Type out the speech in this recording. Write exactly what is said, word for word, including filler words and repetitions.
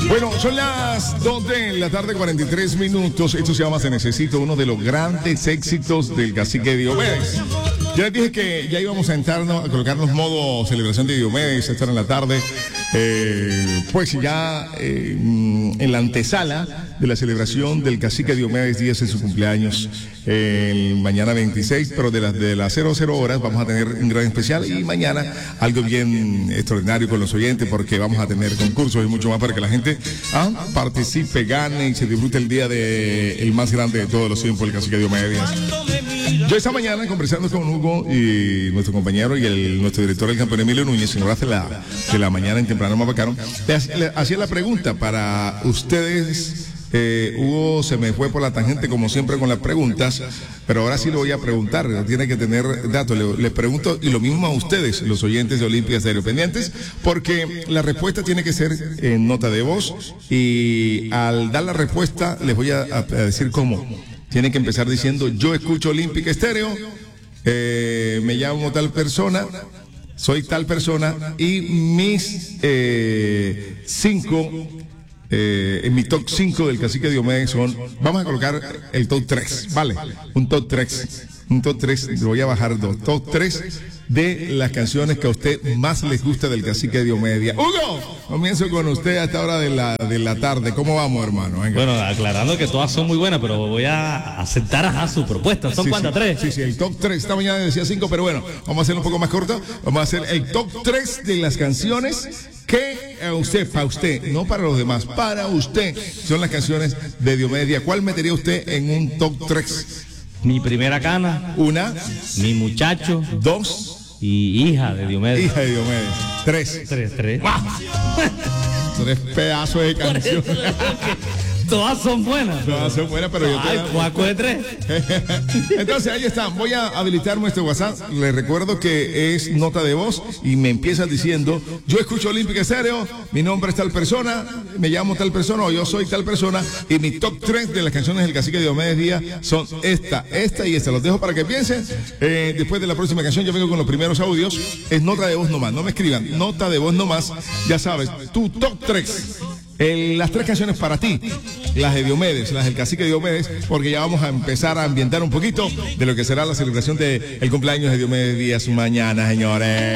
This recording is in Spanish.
Bueno, son las dos de la tarde, cuarenta y tres minutos. Esto se llama Se Necesita, uno de los grandes éxitos del cacique Diomedes. Ya les dije que ya íbamos a entrarnos, a colocarnos modo celebración de Diomedes, estar en la tarde. Eh, pues ya eh, en la antesala de la celebración del cacique Diomedes Díaz en su cumpleaños, eh, mañana veintiséis, pero de las de las cero cero horas vamos a tener un gran especial y mañana algo bien extraordinario con los oyentes, porque vamos a tener concursos y mucho más para que la gente ah, participe, gane y se disfrute el día de el más grande de todos los tiempos, el cacique Diomedes Díaz. Yo esta mañana, conversando con Hugo y nuestro compañero y el, nuestro director del campeón Emilio Núñez, en horas de la, de la mañana en temprano Mapacaro, le, le hacía la pregunta para ustedes. Eh, Hugo se me fue por la tangente como siempre con las preguntas, pero ahora sí lo voy a preguntar, tiene que tener datos. Le, les pregunto, y lo mismo a ustedes, los oyentes de Olimpia Estéreo, pendientes, porque la respuesta tiene que ser en nota de voz, y al dar la respuesta les voy a, a, a decir cómo. Tienen que empezar diciendo: yo escucho Olímpica Estéreo, eh, me llamo tal persona, soy tal persona, y mis eh, cinco, eh, en mi top cinco del cacique Diomedes son, vamos a colocar el top tres, ¿vale? Un top tres, un top tres, lo voy a bajar dos, top tres de las canciones que a usted más les gusta del cacique Diomedes. Hugo, comienzo con usted a esta hora de la, de la tarde. ¿Cómo vamos, hermano? Venga. Bueno, aclarando que todas son muy buenas, pero voy a aceptar a su propuesta. ¿Son sí, cuántas? Sí, ¿Tres? sí, sí, el top tres. Esta mañana decía cinco, pero bueno, vamos a hacerlo un poco más corto. Vamos a hacer el top tres de las canciones que a usted, para usted, no para los demás, para usted, son las canciones de Diomedes. ¿Cuál metería usted en un top tres? Mi primera cana. Una. Mi muchacho. Dos. Y hija de Diomedes. Hija de Diomedes. Tres. Tres, tres. ¡Wow! Tres pedazos de canciones. Todas son buenas. Todas son buenas, pero yo te Ay, cuaco de tres. Entonces, ahí está. Voy a habilitar nuestro WhatsApp. Les recuerdo que es nota de voz y me empiezas diciendo: yo escucho Olímpica Estéreo, mi nombre es tal persona, me llamo tal persona o yo soy tal persona, y mi top tres de las canciones del cacique Diomedes Díaz son esta, esta y esta. Los dejo para que piensen. Eh, después de la próxima canción yo vengo con los primeros audios. Es nota de voz nomás, no me escriban. Nota de voz nomás. Ya sabes, tu top tres. El, las tres canciones para ti, las de Diomedes, las del cacique Diomedes, porque ya vamos a empezar a ambientar un poquito de lo que será la celebración del cumpleaños de Diomedes Díaz mañana, señores.